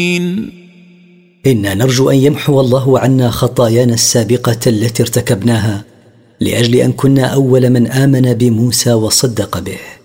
إنا نرجو أن يمحو الله عنا خطايانا السابقة التي ارتكبناها، لأجل أن كنا أول من آمن بموسى وصدق به.